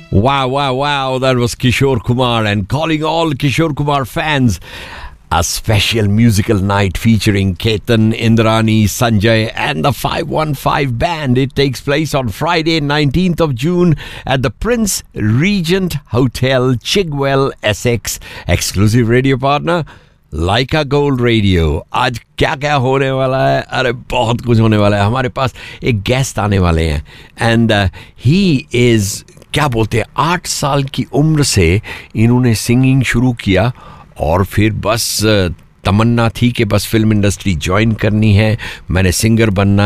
Wow. That was Kishore Kumar, and calling all Kishore Kumar fans, a special musical night featuring Ketan, Indrani, Sanjay, and the 515 band. It takes place on Friday, 19th of June at the Prince Regent Hotel, Chigwell, Essex. Exclusive radio partner, Lyca gold radio. आज क्या क्या होने वाला है? अरे बहुत कुछ होने वाला है. हमारे पास एक गेस्ट आने वाले हैं, एंड ही इज़, क्या बोलते हैं, 8 साल की उम्र से इन्होंने सिंगिंग शुरू किया और फिर बस तमन्ना थी कि बस फिल्म इंडस्ट्री ज्वाइन करनी है, मैंने सिंगर बनना